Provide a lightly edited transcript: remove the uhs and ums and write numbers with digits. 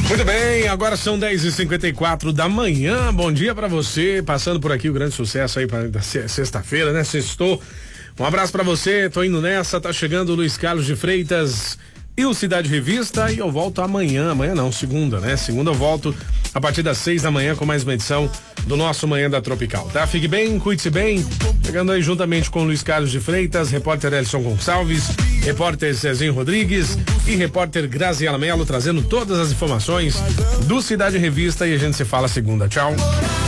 Muito bem, agora são 10h54 da manhã. Bom dia pra você, passando por aqui o grande sucesso aí da sexta-feira, né? Sextou. Um abraço pra você, tô indo nessa, tá chegando o Luiz Carlos de Freitas e o Cidade Revista, e eu volto amanhã não, segunda, né? Segunda eu volto a partir das 6 da manhã com mais uma edição do nosso Manhã da Tropical, tá? Fique bem, cuide-se bem, chegando aí juntamente com o Luiz Carlos de Freitas, repórter Elson Gonçalves, repórter Zezinho Rodrigues e repórter Graziela Mello, trazendo todas as informações do Cidade Revista, e a gente se fala segunda. Tchau.